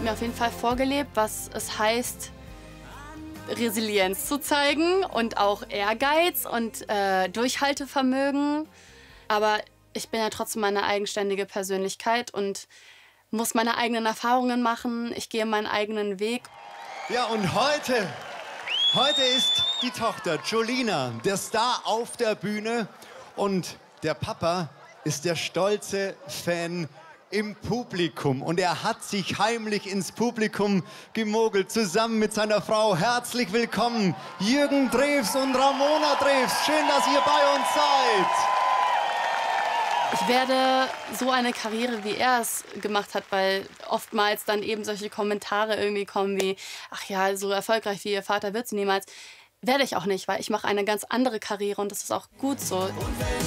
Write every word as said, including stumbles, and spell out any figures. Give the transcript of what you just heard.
mir auf jeden Fall vorgelebt, was es heißt, Resilienz zu zeigen und auch Ehrgeiz und äh, Durchhaltevermögen. Aber ich bin ja trotzdem meine eigenständige Persönlichkeit und muss meine eigenen Erfahrungen machen. Ich gehe meinen eigenen Weg. Ja, und heute, heute ist die Tochter Jolina, der Star auf der Bühne. Und der Papa ist der stolze Fan im Publikum. Und er hat sich heimlich ins Publikum gemogelt, zusammen mit seiner Frau. Herzlich willkommen, Jürgen Drews und Ramona Drews. Schön, dass ihr bei uns seid. Ich werde so eine Karriere, wie er es gemacht hat, weil oftmals dann eben solche Kommentare irgendwie kommen wie, ach ja, so erfolgreich wie ihr Vater wird sie niemals. Werde ich auch nicht, weil ich mache eine ganz andere Karriere und das ist auch gut so.